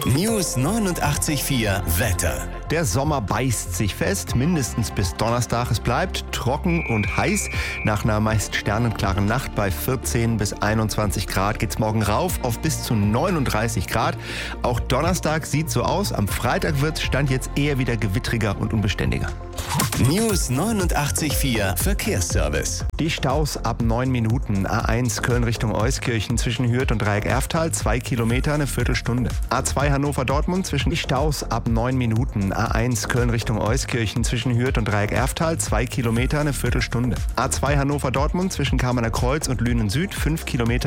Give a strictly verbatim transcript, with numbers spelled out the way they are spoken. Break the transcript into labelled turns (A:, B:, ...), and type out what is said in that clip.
A: News neunundachtzig Komma vier Wetter.
B: Der Sommer beißt sich fest, mindestens bis Donnerstag. Es bleibt trocken und heiß. Nach einer meist sternenklaren Nacht bei vierzehn bis einundzwanzig Grad geht's morgen rauf auf bis zu neununddreißig Grad. Auch Donnerstag sieht so aus. Am Freitag wird's Stand jetzt eher wieder gewittriger und unbeständiger.
A: News neunundachtzig Komma vier Verkehrsservice.
B: Die Staus ab neun Minuten. A eins Köln Richtung Euskirchen zwischen Hürth und Dreieck-Erftal, zwei Kilometer, eine Viertelstunde. A zwei Hannover-Dortmund zwischen die Staus ab neun Minuten. A eins Köln Richtung Euskirchen zwischen Hürth und Dreieck-Erftal, zwei Kilometer, eine Viertelstunde. A zwei Hannover-Dortmund zwischen Kamener Kreuz und Lünen Süd, fünf Kilometer.